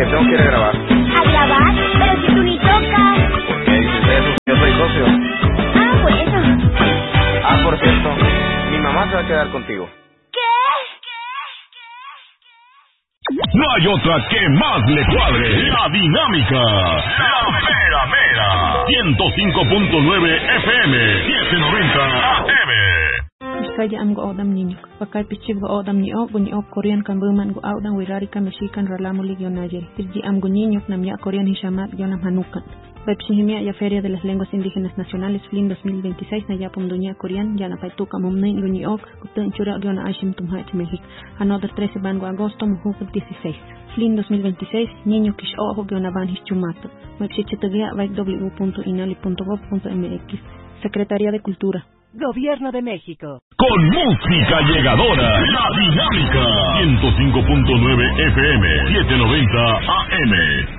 tengo que ir a grabar. ¿A grabar? Pero si tú ni tocas. ¿Por qué dices eso? Yo soy socio. Ah, bueno. Ah, por cierto, mi mamá se va a quedar contigo. No hay otra que más le cuadre. La dinámica. La mera mera. 105.9 FM. 790 AM. Kaya am go odam ninyo. Pakai pichig go odam ni o Korean kan buman go odam wirari kan Mexican ralamo ligyo najer. Tirji am go ninyo namya Korean hishamat yonam hanukan. Websihimia ya Feria de las Lenguas Indígenas Nacionales FLIN 2026 na yapom dunia Korean yana paituka mumnen guni ok kutun chura gyona ashim tumhait México. Another 13 bango agosto mujuk 16. FLIN 2026 niño kish ojo gyona ban hischumato. Websitegia www.inali.gov.mx. Secretaría de Cultura. Gobierno de México. Con música llegadora. La dinámica. 105.9 FM. 790 AM.